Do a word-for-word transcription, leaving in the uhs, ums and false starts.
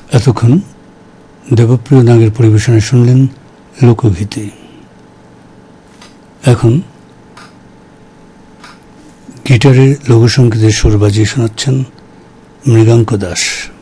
এতক্ষণ দেবপ্রিয় নাগের পরিবেশনা শুনলেন লোকগীতি। এখন গিটারে লঘুসঙ্গীতের সুর বাজিয়ে শোনাচ্ছেন মৃগাঙ্ক দাস।